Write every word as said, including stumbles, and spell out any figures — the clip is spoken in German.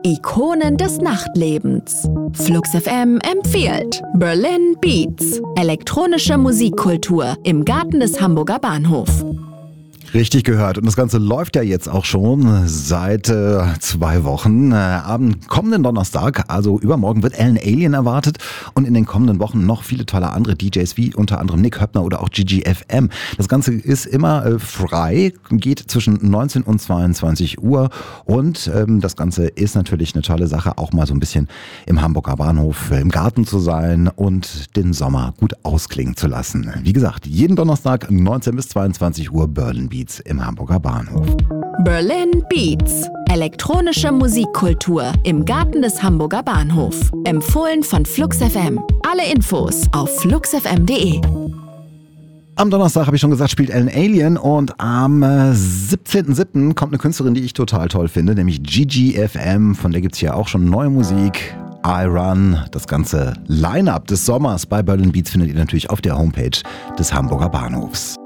Ikonen des Nachtlebens. Flux F M empfiehlt Berlin Beats. Elektronische Musikkultur im Garten des Hamburger Bahnhofs. Richtig gehört. Und das Ganze läuft ja jetzt auch schon seit äh, zwei Wochen. Äh, am kommenden Donnerstag, also übermorgen, wird Alan Alien erwartet. Und in den kommenden Wochen noch viele tolle andere D Js, wie unter anderem Nick Höppner oder auch Gigi F M. Das Ganze ist immer äh, frei, geht zwischen neunzehn und zweiundzwanzig Uhr. Und ähm, das Ganze ist natürlich eine tolle Sache, auch mal so ein bisschen im Hamburger Bahnhof äh, im Garten zu sein und den Sommer gut ausklingen zu lassen. Wie gesagt, jeden Donnerstag neunzehn bis zweiundzwanzig Uhr Berlin Beats im Hamburger Bahnhof. Berlin Beats. Elektronische Musikkultur im Garten des Hamburger Bahnhof. Empfohlen von Flux F M. Alle Infos auf flux f m punkt d e. Am Donnerstag, habe ich schon gesagt, spielt Alan Alien und am äh, siebzehnten siebten kommt eine Künstlerin, die ich total toll finde, nämlich Gigi F M. Von der gibt es hier auch schon neue Musik. I Run. Das ganze Line-Up des Sommers bei Berlin Beats findet ihr natürlich auf der Homepage des Hamburger Bahnhofs.